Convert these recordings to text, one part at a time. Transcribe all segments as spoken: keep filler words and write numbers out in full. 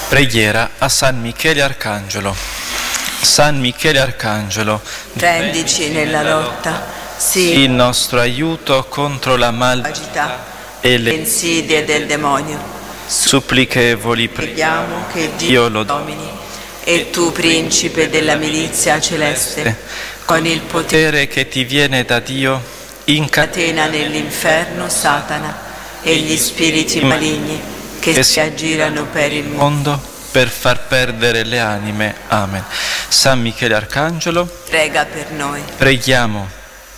Preghiera a San Michele Arcangelo. San Michele Arcangelo, difendici nella lotta, sii il nostro aiuto contro la malvagità e le insidie del demonio. Supplichevoli Preghiamo che Dio lo domini, e tu, principe della milizia celeste, con il potere che ti viene da Dio, incatena nell'inferno Satana e gli spiriti maligni che si aggirano per il mondo per far perdere le anime. Amen. San Michele Arcangelo, prega per noi. Preghiamo.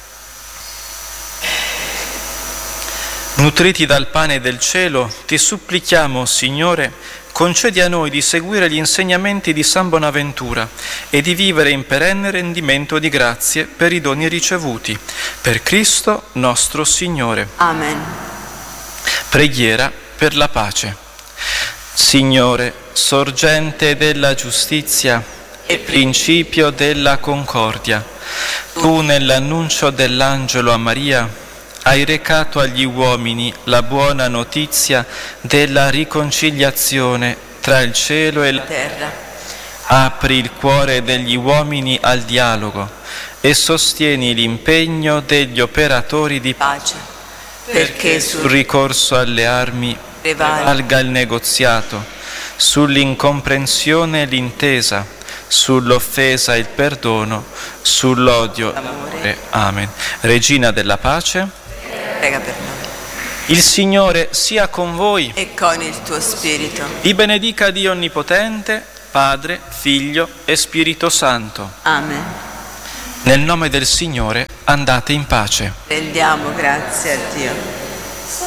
Nutriti dal pane del cielo, ti supplichiamo, Signore, concedi a noi di seguire gli insegnamenti di San Bonaventura e di vivere in perenne rendimento di grazie per i doni ricevuti. Per Cristo nostro Signore. Amen. Preghiera per la pace. Signore, sorgente della giustizia e principio della concordia, tu nell'annuncio dell'angelo a Maria hai recato agli uomini la buona notizia della riconciliazione tra il cielo e la terra. Apri il cuore degli uomini al dialogo e sostieni l'impegno degli operatori di pace, perché sul ricorso alle armi prevalga il negoziato, sull'incomprensione l'intesa, sull'offesa il perdono, sull'odio l'amore. Amen. Regina della pace, prega per noi. Il Signore sia con voi e con il tuo spirito. Vi benedica Dio Onnipotente, Padre, Figlio e Spirito Santo. Amen. Nel nome del Signore andate in pace. Rendiamo grazie a Dio.